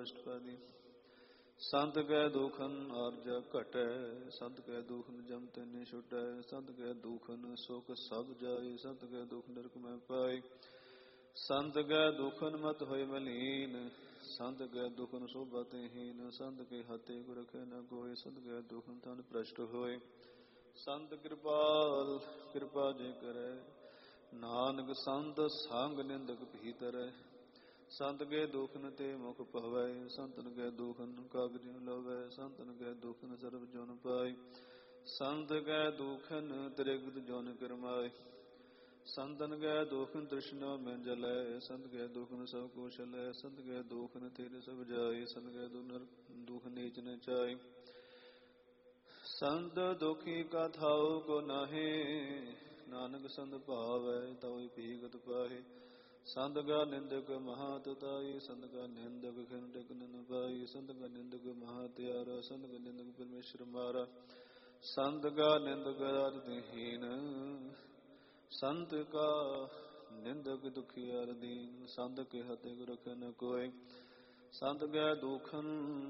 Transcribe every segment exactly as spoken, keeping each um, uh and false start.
ਅਸ਼ਟਪਦੀ। ਸੰਤ ਕੈ ਦੁਖਨ ਆਰਜਾ ਘਟੈ, ਸੰਤ ਕੈ ਦੁਖਨ ਜਮ ਤੈਨੇ ਛੁਟੈ, ਸੰਤ ਕੈ ਦੁਖਨ ਸੁਖ ਸਭ ਜਾਏ, ਸੰਤ ਕੈ ਦੁਖ ਨਰਕ ਮੈਂ ਪਾਏ। ਸੰਤ ਕੈ ਦੁਖਨ ਮਤ ਹੋਏ ਮਲੀਨ, ਸੰਤ ਕੈ ਦੁਖਨ ਸੋਭਾ ਤੇ ਹੀਨ, ਸੰਤ ਕੇ ਹਤੇ ਗੁਰ ਰਖੈ ਨ ਕੋਇ, ਸੰਤ ਕੈ ਦੁਖਨ ਤਨ ਭ੍ਰਸ਼ਟ ਹੋਏ। ਸੰਤ ਕਿਰਪਾਲ ਕਿਰਪਾ ਜੇ ਕਰੈ, ਨਾਨਕ ਸੰਤ ਸੰਗ ਨਿੰਦਕ ਭੀਤਰੈ। ਸੰਤ ਕੇ ਦੁਖਨ ਤੇ ਮੁਖ ਪਵੈ, ਸੰਤਨ ਕੈ ਦੁਖਨ ਕਾਗਜ ਲਵੈ, ਸੰਤਨ ਕੈ ਦੁਖਨ ਸਰਬ ਜੁਨ ਪਾਏ। ਸੰਤ ਕੈ ਦੁਖਨ ਤ੍ਰਿਗਤ ਜੁਨ ਕਰਮਾਏ, ਸੰਤਨ ਕੈ ਦੁਖਨ ਤ੍ਰਿਸ਼ਨਾ ਮੈਂ ਜਲੈ, ਸੰਤ ਕੈ ਦੁਖਨ ਸਭ ਕੁਸ਼ਲੈ, ਸੰਤ ਕੈ ਦੁਖਨ ਤੇਰੇ ਸਭ ਜਾਏ, ਸੰਤ ਕੈ ਦੁਖ ਨੀਚ ਨ ਚਾਏ। ਸੰਤ ਦੁਖੀ ਕਾ ਥਾਉ ਕੋ ਨਾਹੀ, ਨਾਨਕ ਸੰਤ ਭਾਵੈ ਤਉ ਭੀਗਤ ਪਾਹੇ। ਸੰਤ ਕਾ ਨਿੰਦਕ ਮਹਾ ਤਤਾਈ, ਸੰਤ ਕਾ ਨਿੰਦਕ ਖਿਨ ਟਿਕ ਨ ਪਾਈ, ਸੰਤ ਕਾ ਨਿੰਦਕ ਮਹਾ ਤਿਆਰਾ, ਸੰਤ ਕਾ ਨਿੰਦਕ ਪਰਮੇਸ਼ਰ ਮਾਰਾ। ਸੰਤ ਕਾ ਨਿੰਦਕ ਅਰਥਹੀਨ, ਸੰਤ ਕਾ ਨਿੰਦਕ ਦੁਖੀਆ ਦੀਨ, ਸੰਤ ਕੇ ਹਤੇ ਗੁਰ ਰਖੈ ਨ ਕੋਇ। ਸੰਤ ਕੈ ਦੁਖਨ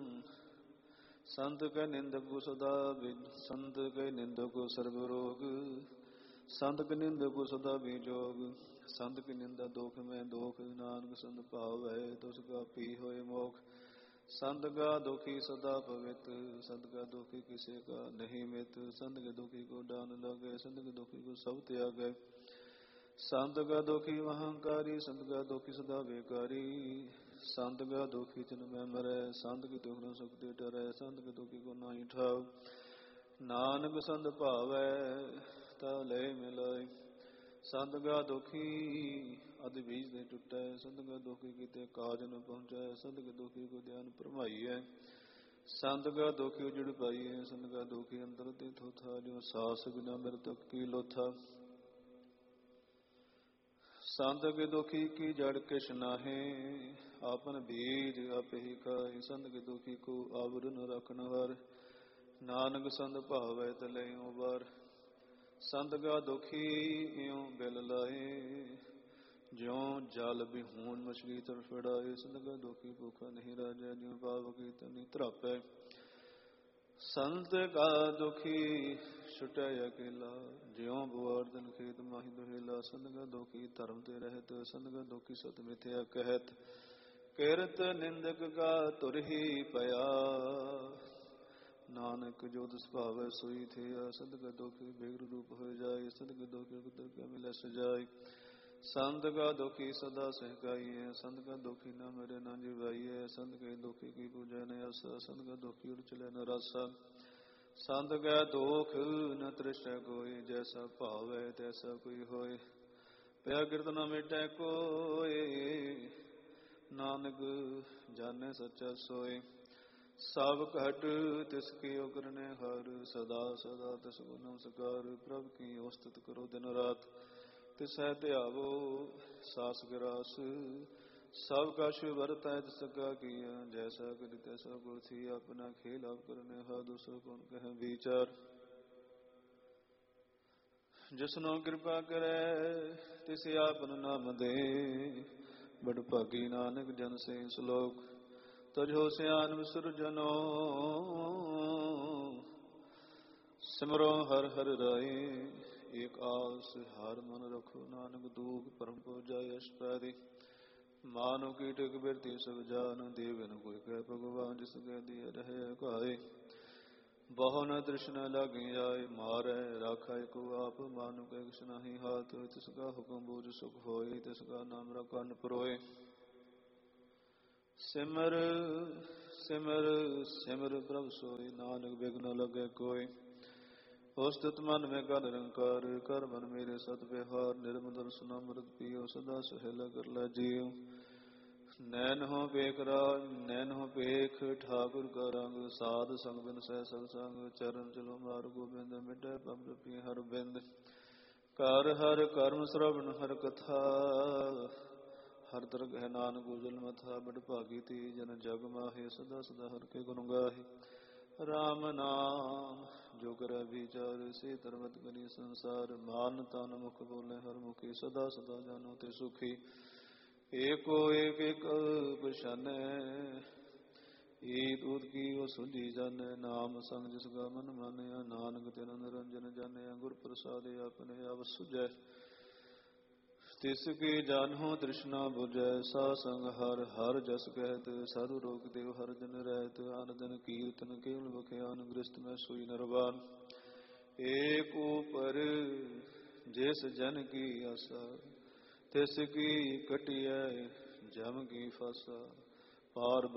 ਸੰਤ ਕੈ ਨਿੰਦਕ ਸਦਾ ਵਿਦ, ਸੰਤ ਕੈ ਨਿੰਦਕ ਸਰਬ ਰੋਗ, ਸੰਤ ਕੈ ਨਿੰਦਕ ਸਦਾ ਵਿਜੋਗ। ਸੰਤ ਕੀ ਨਿੰਦਾ ਦੁਖ ਮੈਂ ਦੋਖ, ਨਾਨਕ ਸੰਤ ਭਾਵੈ ਤੁਸ ਕਾ ਪੀ ਹੋਏ ਮੋਖ। ਸੰਤ ਕਾ ਦੁਖੀ ਸਦਾ ਪਵਿੱਤ, ਸੰਤ ਕਾ ਦੁਖੀ ਕਿਸੇ ਕਾ ਨਹੀਂ ਮਿਤ, ਸੰਤ ਕੇ ਦੁਖੀ ਕੋ ਡਾਨ ਲਾਗੈ, ਸੰਤ ਕੇ ਦੁਖੀ ਕੋ ਸਭ ਤਿਆਗੈ। ਸੰਤ ਕਾ ਦੁਖੀ ਅਹੰਕਾਰੀ, ਸੰਤ ਕਾ ਦੁਖੀ ਸਦਾ ਬੇਕਾਰੀ, ਸੰਤ ਕਾ ਦੁਖੀ ਤਿਨ ਮੈਂ ਮਰੈ, ਸੰਤ ਕੀ ਦੁਖ ਨ ਸੁਖ ਤੇ ਡਰੈ, ਸੰਤ ਕੇ ਦੁਖੀ ਕੋ ਨਾਹੀ ਠਾਉ। ਨਾਨਕ ਸੰਤ ਭਾਵੈ ਤਾ ਲੈ ਮਿਲਾਏ। ਸੰਤ ਕਾ ਦੁਖੀ ਅਦਿ ਬੀਜ ਤੇ ਟੁੱਟੈ, ਸੰਤ ਕਾ ਦੁਖੀ ਕਿਤੇ ਕਾਜ ਨ ਪਹੁੰਚੈ, ਸੰਤ ਕੇ ਦੁਖੀ ਕੋ ਧਿਆਨ ਭਰਮਾਈਐ। ਸੰਤ ਕਾ ਦੁਖੀ ਉਜੜ ਪਾਈਐ, ਸੰਤ ਕਾ ਦੁਖੀ ਅੰਦਰ ਤੇ ਥੋਥਾ, ਜਿਉ ਸਾਸ ਬਿਨਾ ਮਿਰਤਕ ਕੀ ਲੋਥਾ। ਸੰਤ ਕੇ ਦੁਖੀ ਕੀ ਜੜ ਕਿਛ ਨਾਹੀ, ਆਪਨ ਬੀਜ ਆਪੇ ਹੀ ਖਾਏ। ਸੰਤ ਕੇ ਦੁਖੀ ਕੋ ਆਵਰਨ ਰਖਨ ਹਾਰ, ਨਾਨਕ ਸੰਤ ਭਾਵੈ ਤਲੈ ਉਬਾਰ। ਸੰਤ ਕਾ ਦੁਖੀ ਇਉ ਬਿਲ ਲਾਏ, ਜਿਉ ਜਲ ਬਿਹੂਣ ਮਛਲੀ ਤੜਫੜਾਏ। ਸੰਤ ਕਾ ਦੁਖੀ ਭੁਖਾ ਨਹੀਂ ਰਾਜੈ, ਜਿਉ ਪਾਵ ਕੀਰਤਨ ਨੀ ਧਰਾਪੈ। ਸੰਤ ਕਾ ਦੁਖੀ ਛੁਟੈ ਅਕੇਲਾ, ਜਿਉ ਗੋਵਰਧਨ ਖੇਤ ਮਾਹੀ ਦੁਹੇਲਾ। ਸੰਤ ਕਾ ਦੁਖੀ ਧਰਮ ਤੇ ਰਹਿਤ, ਸੰਤ ਕਾ ਦੁਖੀ ਸਤ ਮਿਥਿਆ ਕਹਿਤ। ਕਿਰਤ ਨਿੰਦਕ ਕਾ ਧੁਰ ਹੀ ਪਿਆ, ਨਾਨਕ ਜੋ ਤਿਸ ਭਾਵੈ ਸੋਈ ਥਿਆ। ਸੰਤ ਕਾ ਦੁਖੀ ਬਿਗੜ ਰੂਪ ਹੋਇ ਜਾਏ, ਸੰਤ ਕਾ ਦੁਖੀ ਕੁਦਰ ਕਾ ਮਿਲੈ ਸਜਾਏ। ਸੰਤ ਕਾ ਦੁਖੀ ਸਦਾ ਸਹਿਕਾਈਐ, ਸੰਤ ਕਾ ਦੁਖੀ ਨ ਮਰੈ ਨ ਜਿਵਾਈਐ। ਸੰਤ ਕੇ ਦੁਖੀ ਕੀ ਪੂਜੈ ਨ ਆਸਾ, ਸੰਤ ਕਾ ਦੁਖੀ ਉਰ ਚਲੈ ਨ ਰਾਸਾ। ਸੰਤ ਕੈ ਦੁਖ ਨ ਤ੍ਰਿਸੈ ਕੋਇ, ਜੈਸਾ ਭਾਵੈ ਤੈਸਾ ਕੋਈ ਹੋਇ। ਪਿਆ ਕਿਰਤ ਨ ਮਿਟੈ ਕੋਇ, ਨਾਨਕ ਜਾਣੈ ਸੱਚਾ ਸੋਇ। ਸਭ ਘਟ ਤਿਸ ਕੀ ਉਗਰਨੈ ਹਰ, ਸਦਾ ਸਦਾ ਤਿਸ ਕੋ ਨਮਸਕਾਰ। ਪ੍ਰਭ ਕੀ ਉਸਤਤ ਕਰੋ ਦਿਨ ਰਾਤ, ਤਿਸੈ ਧਿਆਵੋ ਸਾਸ ਗਰਾਸ। ਸਭ ਕਛ ਵਰਤੈ ਤਿਸ ਕਾ ਕੀਆ, ਜੈਸਾ ਕਰੀ ਤੈਸਾ ਗੁਰ ਥੀ। ਆਪਣਾ ਖੇਲ ਆਪ ਕਰਨੈ ਹਾ, ਦੂਸਰ ਕੌਣ ਕਹੈ ਵਿਚਾਰ। ਜਿਸਨੋ ਕਿਰਪਾ ਕਰੈ ਤਿਸ ਆਪਨ ਨਾਮ ਦੇ, ਬੜ ਭਾਗੀ ਨਾਨਕ ਜਨ ਸੇ ਸਲੋਕ। ਤਜੋ ਸਿਆਨ ਵਿਸਰਜਨੋ, ਸਿਮਰੋ ਹਰਿ ਹਰਿ ਰਾਏ। ਏਕ ਆਸ ਹਰਿ ਮਨ ਰਖੋ, ਨਾਨਕ ਦੂਖ ਭਰਮ ਪਉ ਜਾਏ ਅਸ਼ਟਪੈਦੀ। ਮਾਨੁ ਕੀਟਕ ਬਿਰਤੀ ਸਭ ਜਾਨ, ਦੇਵਨ ਕੋਈ ਕਹਿ ਭਗਵਾਨ। ਜਿਸ ਕੈ ਦਿਆ ਰਹਿ ਘਾਏ, ਬਹੁ ਨ ਤ੍ਰਿਸ਼ਨਾ ਲਾਗੀ ਆਏ। ਮਾਰੈ ਰਾਖੈ ਕੋ ਆਪ, ਮਾਨੁ ਕੈ ਕਿਛ ਨਾਹੀ ਹਾਥ। ਤਿਸ ਕਾ ਹੁਕਮ ਬੂਝ ਸੁਖ ਹੋਏ, ਤਿਸ ਕਾ ਨਾਮ ਰਖਨ ਪਰੋਏ। ਸਿਮਰ ਸਿਮਰ ਸਿਮਰ ਪ੍ਰਭ ਸੋਇ, ਨਾਨਕ ਬਿਘ ਨ ਲੱਗੈ ਕੋਇ। ਉਸਤਤ ਮਨ ਮੈਂ ਗਲ ਨਿਰੰਕਾਰ, ਕਰ ਮਨ ਮੇਰੇ ਸਤ ਵਿਹਾਰ। ਨਿਰਮਲ ਸੁਨਾ ਅੰਮ੍ਰਿਤ ਪੀਓ, ਸਦਾ ਸੁਹੇਲਾ ਕਰ ਲੈ ਜੀਉ। ਨੈਨਹੁ ਪੇਖ ਰਾਜ ਨੈਨਹੁ ਪੇਖ ਠਾਕੁਰ ਕਾ ਰੰਗ, ਸਾਧ ਸੰਗ ਬਿਨ ਸਹਿ ਸਤ ਸੰਗ। ਚਰਨ ਚਲੋ ਮਾਰ ਗੋਬਿੰਦ, ਮਿਟੈ ਪਮ ਜਪੀ ਹਰ ਬਿੰਦ। ਕਰ ਹਰ ਕਰਮ ਸਰਵਣ ਹਰ ਕਥਾ, ਹਰ ਦਰਗਹਿ ਨਾਨਕ ਉਜਲ ਮਥਾ। ਬੜ ਭਾਗੀ ਤੀ ਜਨ ਜਗ ਮਾਹੇ, ਸਦਾ ਸਦਾ ਹਰਿ ਕੇ ਗੁਣ ਗਾਹੇ। ਰਾਮ ਨਾਮ ਜੋ ਕਰੈ ਵਿਚਾਰ, ਸੇ ਧਰਮਤ ਕਰੀ ਸੰਸਾਰ। ਮਾਨ ਤਨ ਮੁਖ ਬੋਲੇ ਹਰ ਮੁਖੀ, ਸਦਾ ਸਦਾ ਜਾਨੋ ਤੇ ਸੁਖੀ। ਏਕੋ ਏਕ ਏਕ ਪਛਾਨੈ, ਜੂਤ ਕੀ ਉਹ ਸੁਝੀ ਜਾਣੈ, ਨਾਮ ਸੰਗ ਜਿਸ ਕਾ ਮਨ ਮਾਨਿਆ, ਨਾਨਕ ਤਿਨ ਨਿਰੰਜਨ ਜਾਣਿਆ, ਗੁਰ ਪ੍ਰਸਾਦਿ ਆਪਣੇ ਆਪ ਸੁਝੈ। ਤਿਸ ਕੀ ਜਾਨਹੁ ਤ੍ਰਿਸ਼ਨਾ ਬੁਝੈ, ਸਾ ਸੰਗ ਹਰ ਹਰ ਜਸ ਕਹਿਤ, ਸਾਧੂ ਰੋਗ ਦੇਵ ਹਰ ਜਨ ਰਹਿਤ, ਅਨ ਦਿਨ ਕੀਰਤਨ ਕੇਵਲ ਬਖਿਆਨ, ਗ੍ਰਸਤ ਮੈਂ ਸੋਈ ਨਰਵਾਨ। ਏਕ ਊਪਰ ਜਿਸ ਜਨ ਕੀ ਆਸਾ, ਤਿਸ ਕੀ ਕਟਿਐ ਜਮ ਕੀ ਫਾਸਾ, ਪਾਰ